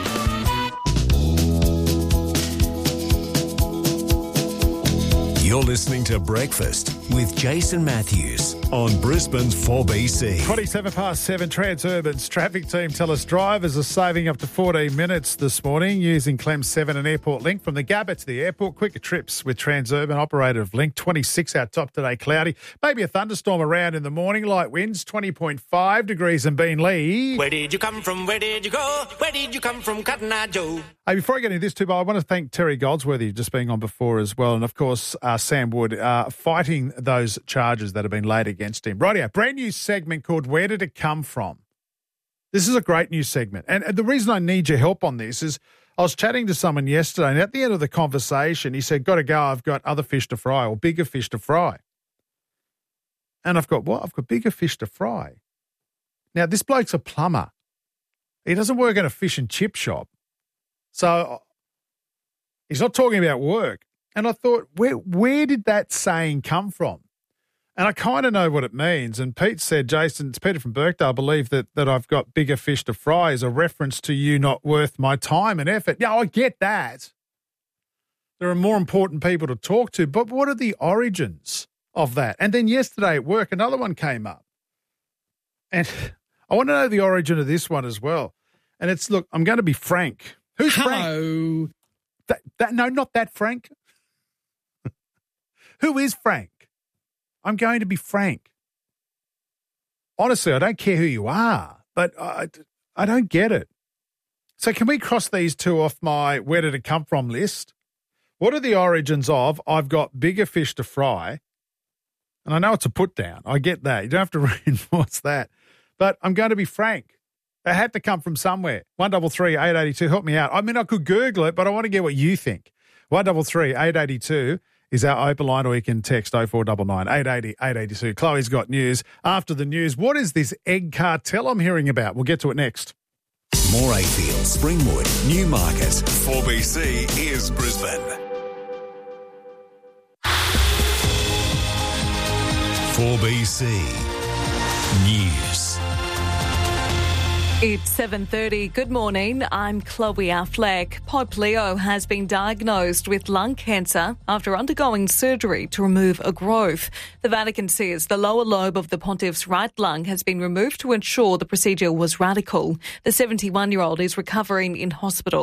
You're listening to Breakfast with Jason Matthews on Brisbane's 4BC. 27 past 7, Transurban's traffic team tell us drivers are saving up to 14 minutes this morning using Clem 7 and Airport Link. From the Gabba to the airport, quicker trips with Transurban, operator of Link. 26 out top today, cloudy. Maybe a thunderstorm around in the morning, light winds, 20.5 degrees in Beenleigh. Where did you come from? Where did you go? Where did you come from, Cotton Eye Joe? Hey, before I get into this too, I want to thank Terry Goldsworthy just being on before as well. And, of course, Sam Wood fighting those charges that have been laid against him. Rightio, brand new segment called Where Did It Come From? This is a great new segment. And the reason I need your help on this is I was chatting to someone yesterday, and at the end of the conversation, he said, got to go, I've got other fish to fry or bigger fish to fry. And I've got what? I've got bigger fish to fry. Now, this bloke's a plumber. He doesn't work at a fish and chip shop. So he's not talking about work. And I thought, where did that saying come from? And I kind of know what it means. And Pete said, Jason, it's Peter from Birkdale, believe that I've got bigger fish to fry is a reference to you not worth my time and effort. Yeah, I get that. There are more important people to talk to. But what are the origins of that? And then yesterday at work, another one came up. And I want to know the origin of this one as well. And it's, look, I'm going to be frank. Who's Frank? No, not that Frank. Who is Frank? I'm going to be frank. Honestly, I don't care who you are, but I don't get it. So can we cross these two off my where did it come from list? What are the origins of I've got bigger fish to fry? And I know it's a put down. I get that. You don't have to reinforce that. But I'm going to be frank. They had to come from somewhere. 133 882. Help me out. I mean, I could Google it, but I want to get what you think. 133 882 is our open line, or you can text 0499 880 882. Chloe's got news. After the news, what is this egg cartel I'm hearing about? We'll get to it next. Morayfield, Springwood, Newmarket. 4BC is Brisbane. 4BC News. It's 7:30. Good morning. I'm Chloe Affleck. Pope Leo has been diagnosed with lung cancer after undergoing surgery to remove a growth. The Vatican says the lower lobe of the pontiff's right lung has been removed to ensure the procedure was radical. The 71-year-old is recovering in hospital.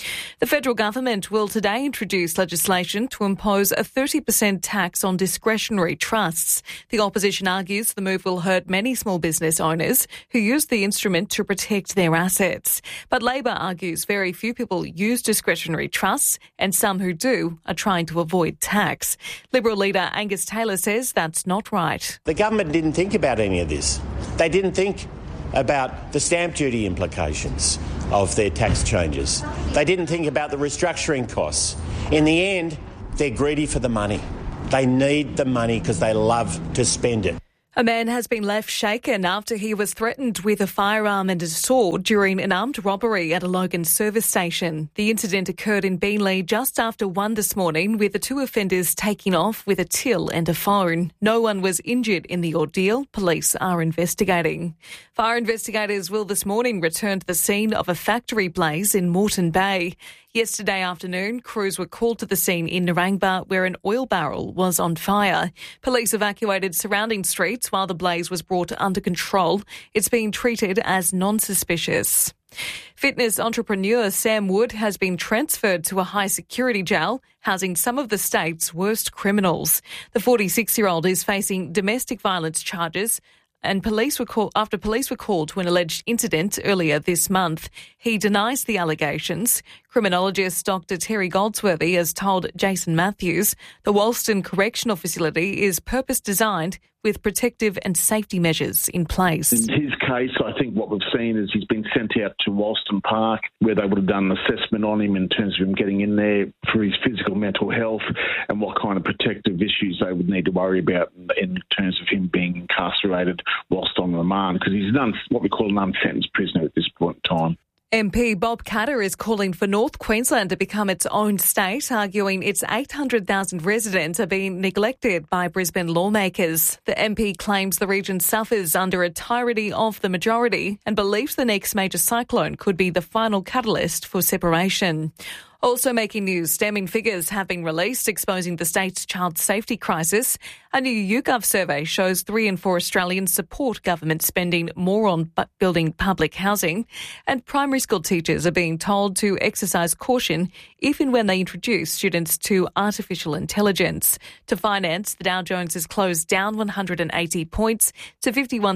The federal government will today introduce legislation to impose a 30% tax on discretionary trusts. The opposition argues the move will hurt many small business owners who use the instrument to protect their assets. But Labor argues very few people use discretionary trusts, and some who do are trying to avoid tax. Liberal leader Angus Taylor says that's not right. The government didn't think about any of this. They didn't think about the stamp duty implications of their tax changes. They didn't think about the restructuring costs. In the end, they're greedy for the money. They need the money because they love to spend it. A man has been left shaken after he was threatened with a firearm and a sword during an armed robbery at a Logan service station. The incident occurred in Beenleigh just after 1 this morning, with the two offenders taking off with a till and a phone. No one was injured in the ordeal. Police are investigating. Fire investigators will this morning return to the scene of a factory blaze in Moreton Bay. Yesterday afternoon, crews were called to the scene in Narangba where an oil barrel was on fire. Police evacuated surrounding streets while the blaze was brought under control. It's being treated as non-suspicious. Fitness entrepreneur Sam Wood has been transferred to a high-security jail, housing some of the state's worst criminals. The 46-year-old is facing domestic violence charges and police were called to an alleged incident earlier this month. He denies the allegations. Criminologist Dr. Terry Goldsworthy has told Jason Matthews the Walston Correctional Facility is purpose-designed with protective and safety measures in place. In his case, I think what we've seen is he's been sent out to Walston Park, where they would have done an assessment on him in terms of him getting in there for his physical mental health and what kind of protective issues they would need to worry about in terms of him being incarcerated whilst on remand, because he's what we call an unsentenced prisoner at this point in time. MP Bob Katter is calling for North Queensland to become its own state, arguing its 800,000 residents are being neglected by Brisbane lawmakers. The MP claims the region suffers under a tyranny of the majority and believes the next major cyclone could be the final catalyst for separation. Also making news, damning figures have been released exposing the state's child safety crisis. A new YouGov survey shows 3 in 4 Australians support government spending more on building public housing, and primary school teachers are being told to exercise caution if and when they introduce students to artificial intelligence. To finance, the Dow Jones has closed down 180 points to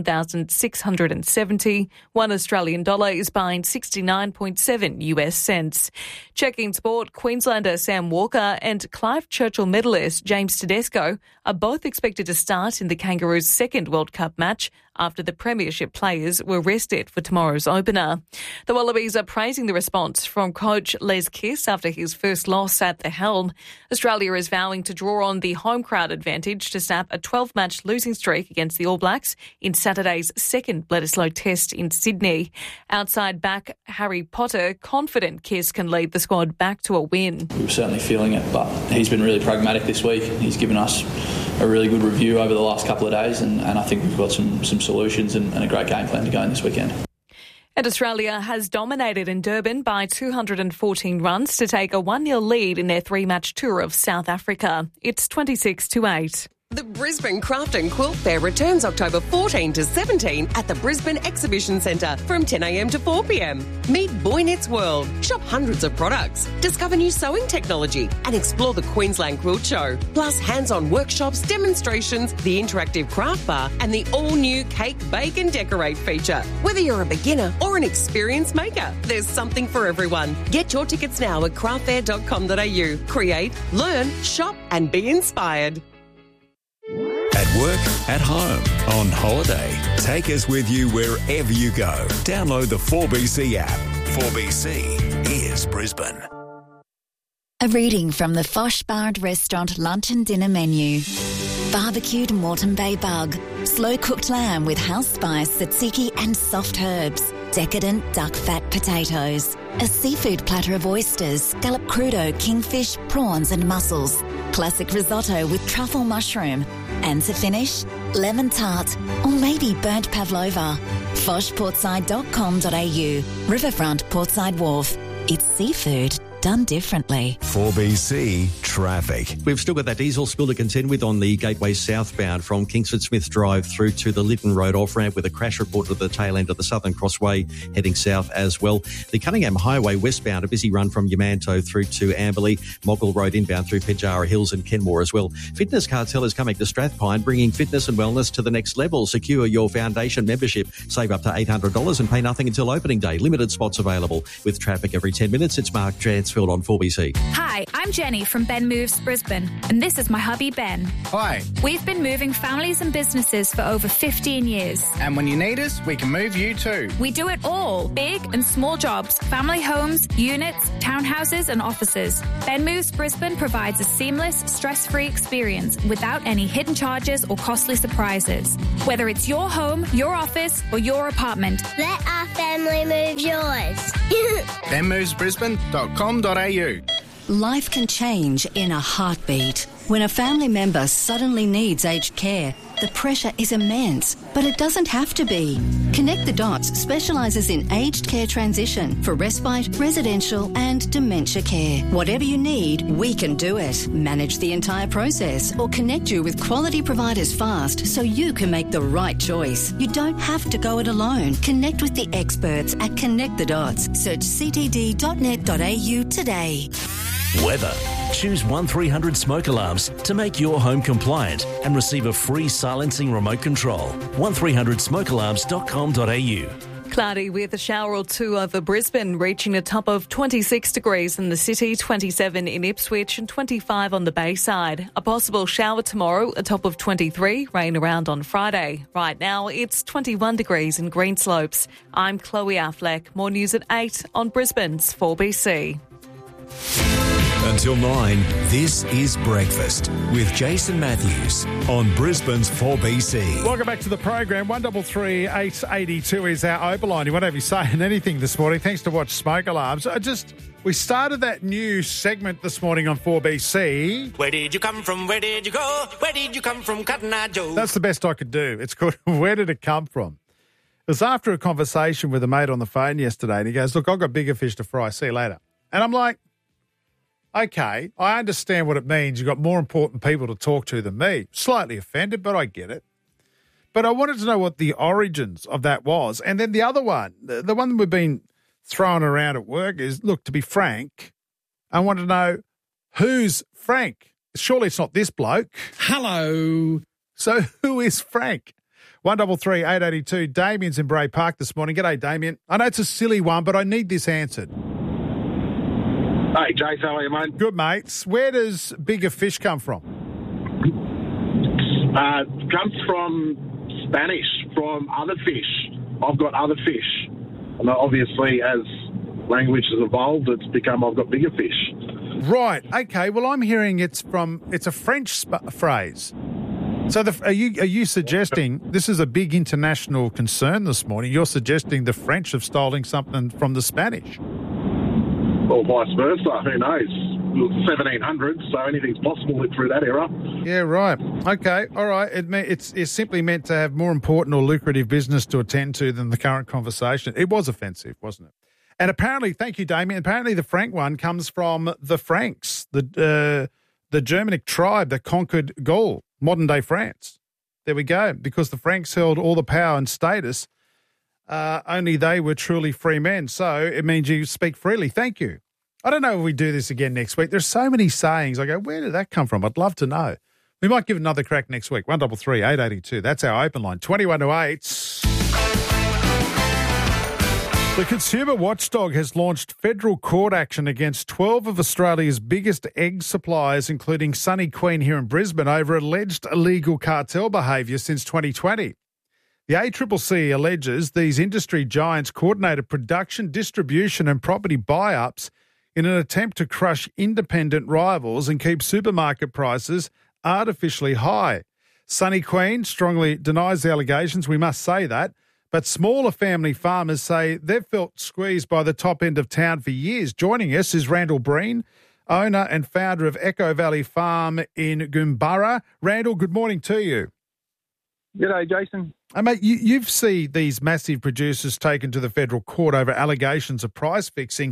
51,670. $1 Australian dollar is buying 69.7 US cents. Checking sport, Queenslander Sam Walker and Clive Churchill medalist James Tedesco are both expected to start in the Kangaroos' second World Cup match after the Premiership players were rested for tomorrow's opener. The Wallabies are praising the response from coach Les Kiss after his first loss at the helm. Australia is vowing to draw on the home crowd advantage to snap a 12-match losing streak against the All Blacks in Saturday's second Bledisloe Test in Sydney. Outside back Harry Potter, confident Kiss can lead the squad back to a win. We were certainly feeling it, but he's been really pragmatic this week. He's given us a really good review over the last couple of days, and I think we've got some solutions and a great game plan to go in this weekend. And Australia has dominated in Durban by 214 runs to take a 1-0 lead in their 3-match tour of South Africa. It's 26-8. The Brisbane Craft and Quilt Fair returns October 14 to 17 at the Brisbane Exhibition Centre from 10 a.m. to 4 p.m. Meet Boy Knits World, shop hundreds of products, discover new sewing technology and explore the Queensland Quilt Show. Plus hands-on workshops, demonstrations, the interactive craft bar and the all-new Cake, Bake and Decorate feature. Whether you're a beginner or an experienced maker, there's something for everyone. Get your tickets now at craftfair.com.au. Create, learn, shop and be inspired. At work, at home, on holiday. Take us with you wherever you go. Download the 4BC app. 4BC is Brisbane. A reading from the Fosh Bar and Restaurant lunch and dinner menu. Barbecued Moreton Bay bug, slow-cooked lamb with house spice, tzatziki and soft herbs, decadent duck fat potatoes, a seafood platter of oysters, scallop crudo, kingfish, prawns and mussels, classic risotto with truffle mushroom, and to finish, lemon tart or maybe burnt pavlova. foshportside.com.au, Riverfront Portside Wharf. It's seafood done differently. 4BC Traffic. We've still got that diesel spill to contend with on the Gateway southbound from Kingsford Smith Drive through to the Lytton Road off-ramp with a crash report at the tail end of the Southern Crossway heading south as well. The Cunningham Highway westbound, a busy run from Yamanto through to Amberley, Moggill Road inbound through Pejara Hills and Kenmore as well. Fitness Cartel is coming to Strathpine, bringing fitness and wellness to the next level. Secure your foundation membership. Save up to $800 and pay nothing until opening day. Limited spots available. With traffic every 10 minutes, it's Mark Transfield on 4BC. Hi, I'm Jenny from Ben Moves Brisbane, and this is my hubby Ben. Hi. We've been moving families and businesses for over 15 years. And when you need us, we can move you too. We do it all. Big and small jobs, family homes, units, townhouses and offices. Ben Moves Brisbane provides a seamless, stress-free experience without any hidden charges or costly surprises. Whether it's your home, your office or your apartment. Let our family move yours. benmovesbrisbane.com.au. Life can change in a heartbeat. When a family member suddenly needs aged care, the pressure is immense, but it doesn't have to be. Connect the Dots specialises in aged care transition for respite, residential and dementia care. Whatever you need, we can do it. Manage the entire process or connect you with quality providers fast so you can make the right choice. You don't have to go it alone. Connect with the experts at Connect the Dots. Search ctd.net.au today. Weather. Choose 1300 smoke alarms to make your home compliant and receive a free silencing remote control. 1300smokealarms.com.au. Cloudy with a shower or two over Brisbane, reaching a top of 26 degrees in the city, 27 in Ipswich and 25 on the Bayside. A possible shower tomorrow, a top of 23, rain around on Friday. Right now, it's 21 degrees in Greenslopes. I'm Chloe Affleck. More news at 8 on Brisbane's 4BC. Until 9, this is Breakfast with Jason Matthews on Brisbane's 4BC. Welcome back to the program. 133 882 is our open line. You won't have you saying anything this morning. Thanks to Watch Smoke Alarms. We started that new segment this morning on 4BC. Where did you come from? Where did you go? Where did you come from, Cotton Eye Joe? That's the best I could do. It's called Where Did It Come From? It was after a conversation with a mate on the phone yesterday, and he goes, look, I've got bigger fish to fry. See you later. And I'm like, okay, I understand what it means. You've got more important people to talk to than me. Slightly offended, but I get it. But I wanted to know what the origins of that was. And then the other one, the one that we've been throwing around at work is, look, to be frank, I want to know who's Frank. Surely it's not this bloke. Hello. So who is Frank? 133 882. Damien's in Bray Park this morning. G'day, Damien. I know it's a silly one, but I need this answered. Hey, Jace, how are you, mate? Good, mates. Where does bigger fish come from? Comes from Spanish, from other fish. I've got other fish. And obviously, as language has evolved, it's become I've got bigger fish. Right. Okay. Well, I'm hearing it's a French phrase. So are you suggesting this is a big international concern this morning? You're suggesting the French have stolen something from the Spanish? Or vice versa, who knows? It was the 1700s, so anything's possible through that era. Yeah, right. Okay, all right. It's simply meant to have more important or lucrative business to attend to than the current conversation. It was offensive, wasn't it? And apparently, thank you, Damien, apparently the Frank one comes from the Franks, the Germanic tribe that conquered Gaul, modern-day France. There we go. Because the Franks held all the power and status, only they were truly free men. So it means you speak freely. Thank you. I don't know if we do this again next week. There's so many sayings. I go, where did that come from? I'd love to know. We might give it another crack next week. 133 882. That's our open line. 21 to 8. The Consumer Watchdog has launched federal court action against 12 of Australia's biggest egg suppliers, including Sunny Queen here in Brisbane, over alleged illegal cartel behaviour since 2020. The ACCC alleges these industry giants coordinated production, distribution and property buy-ups in an attempt to crush independent rivals and keep supermarket prices artificially high. Sunny Queen strongly denies the allegations, we must say that, but smaller family farmers say they've felt squeezed by the top end of town for years. Joining us is Randall Breen, owner and founder of Echo Valley Farm in Goombara. Randall, good morning to you. G'day, Jason. Mate, you've seen these massive producers taken to the federal court over allegations of price fixing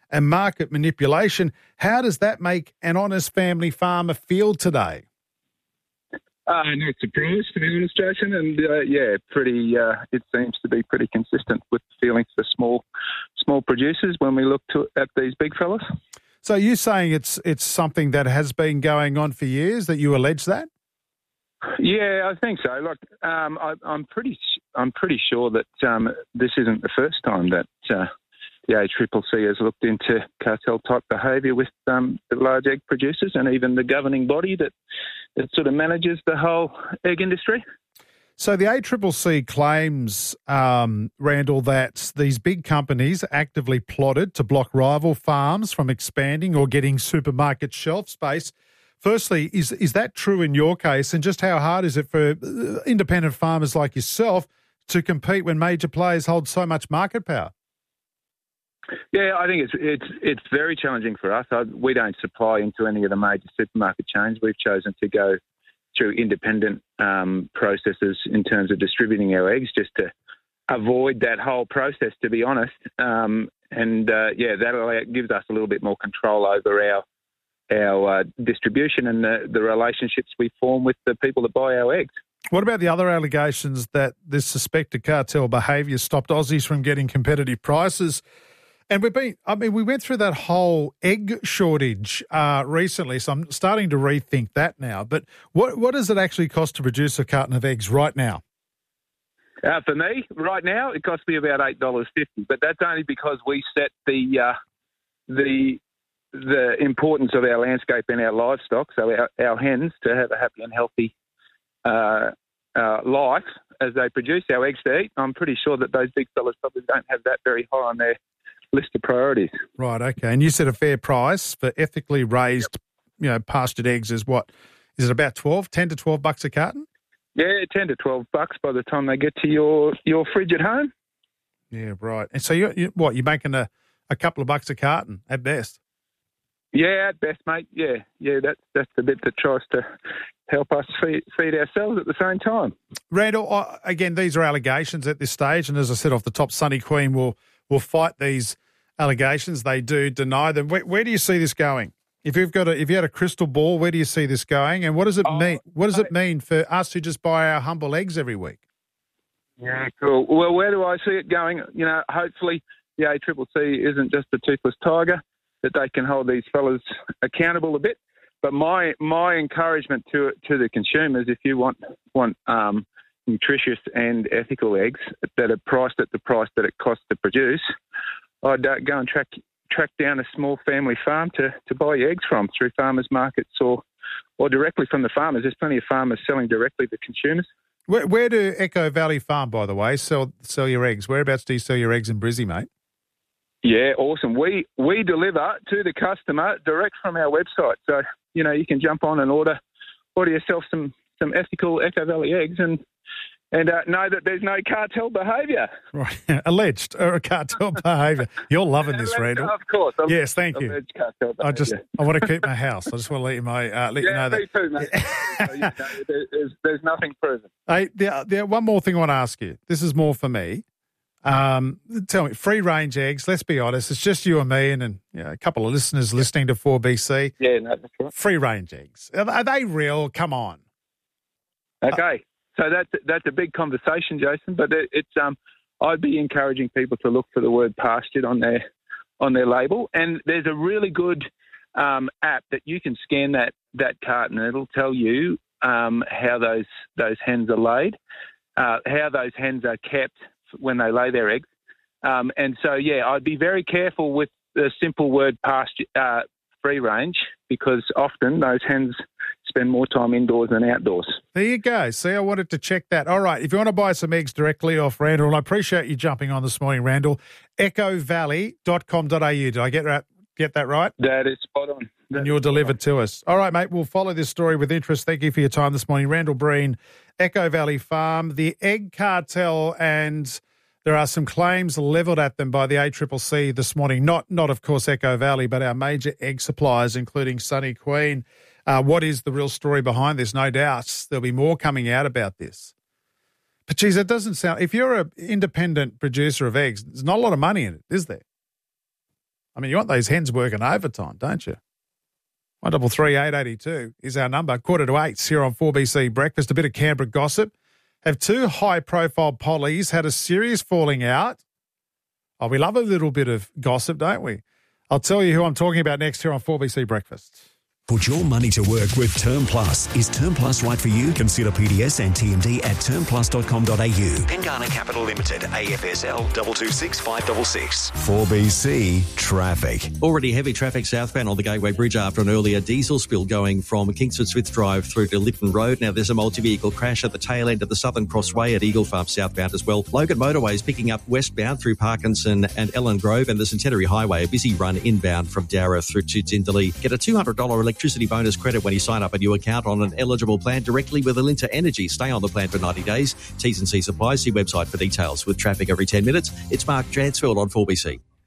and market manipulation. How does that make an honest family farmer feel today? No surprise, to be honest, Jason. And pretty. It seems to be pretty consistent with feelings for small producers when we look at these big fellas. So you're saying it's something that has been going on for years, that you allege that? Yeah, I think so. Look, I'm pretty sure that this isn't the first time that the ACCC has looked into cartel-type behaviour with the large egg producers and even the governing body that sort of manages the whole egg industry. So the ACCC claims, Randall, that these big companies actively plotted to block rival farms from expanding or getting supermarket shelf space. Firstly, is that true in your case? And just how hard is it for independent farmers like yourself to compete when major players hold so much market power? Yeah, I think it's very challenging for us. We don't supply into any of the major supermarket chains. We've chosen to go through independent processes in terms of distributing our eggs, just to avoid that whole process, to be honest. That gives us a little bit more control over our distribution and the relationships we form with the people that buy our eggs. What about the other allegations that this suspected cartel behaviour stopped Aussies from getting competitive prices? And we went through that whole egg shortage recently, so I'm starting to rethink that now. But what does it actually cost to produce a carton of eggs right now? For me, right now, it costs me about $8.50, but that's only because we set the importance of our landscape and our livestock, so our hens, to have a happy and healthy life as they produce our eggs to eat. I'm pretty sure that those big fellas probably don't have that very high on their list of priorities. Right, okay. And you said a fair price for ethically raised, pastured eggs is what? Is it about $10 to $12 a carton? Yeah, $10 to $12 by the time they get to your fridge at home. Yeah, right. And so you're making a couple of bucks a carton at best? Yeah, at best, mate. Yeah, that's the bit that tries to help us feed ourselves at the same time. Randall, again, these are allegations at this stage, and as I said off the top, Sunny Queen will fight these allegations. They do deny them. Where do you see this going? If you had a crystal ball, where do you see this going? And what does it mean? What does it mean for us who just buy our humble eggs every week? Yeah, cool. Well, where do I see it going? Hopefully the ACCC isn't just a toothless tiger, that they can hold these fellas accountable a bit. But my encouragement to the consumers, if you want nutritious and ethical eggs that are priced at the price that it costs to produce, I'd go and track down a small family farm to buy your eggs from through farmers markets or directly from the farmers. There's plenty of farmers selling directly to consumers. Where do Echo Valley Farm, by the way, sell your eggs? Whereabouts do you sell your eggs in Brizzy, mate? Yeah, awesome. We deliver to the customer direct from our website. So, you can jump on and order yourself some ethical Echo Valley eggs and know that there's no cartel behaviour. Right, alleged or cartel behaviour. You're loving this, Randall. Of course. Yes, thank you. Cartel behaviour. I want to keep my house. I just want to let you know that. Me too, mate. There's nothing proven. Hey, one more thing I want to ask you. This is more for me. Tell me, free range eggs, let's be honest, it's just you and me and a couple of listeners listening to 4BC. Yeah, no, that's right. Free range eggs. Are they real? Come on. Okay. So that's a big conversation, Jason, but it's I'd be encouraging people to look for the word pastured on their label. And there's a really good app that you can scan that carton and it'll tell you how those hens are laid, how those hens are kept when they lay their eggs. And so, I'd be very careful with the simple word pasture, free range, because often those hens spend more time indoors than outdoors. There you go. See, I wanted to check that. All right, if you want to buy some eggs directly off Randall, and I appreciate you jumping on this morning, Randall, echovalley.com.au. Did I get that right? That is spot on. And you're delivered to us. All right, mate, we'll follow this story with interest. Thank you for your time this morning. Randall Breen, Echo Valley Farm, the egg cartel, and there are some claims levelled at them by the ACCC this morning. Not of course, Echo Valley, but our major egg suppliers, including Sunny Queen. What is the real story behind this? No doubt there'll be more coming out about this. But, geez, it doesn't sound... If you're an independent producer of eggs, there's not a lot of money in it, is there? I mean, you want those hens working overtime, don't you? 133 882 is our number. 7:45 here on 4BC Breakfast. A bit of Canberra gossip. Have two high-profile pollies had a serious falling out? Oh, we love a little bit of gossip, don't we? I'll tell you who I'm talking about next here on 4BC Breakfast. Put your money to work with Term Plus. Is Term Plus right for you? Consider PDS and TMD at termplus.com.au. Pengana Capital Limited, AFSL 226566. 4BC Traffic. Already heavy traffic southbound on the Gateway Bridge after an earlier diesel spill going from Kingsford Smith Drive through to Lytton Road. Now there's a multi-vehicle crash at the tail end of the Southern Crossway at Eagle Farm southbound as well. Logan Motorway is picking up westbound through Parkinson and Ellen Grove, and the Centenary Highway, a busy run inbound from Dowra through to Jindalee. Get a $200 electricity bonus credit when you sign up a new account on an eligible plan directly with Alinta Energy. Stay on the plan for 90 days. T's and C's apply. See website for details. With traffic every 10 minutes, it's Mark Jansfeld on 4BC.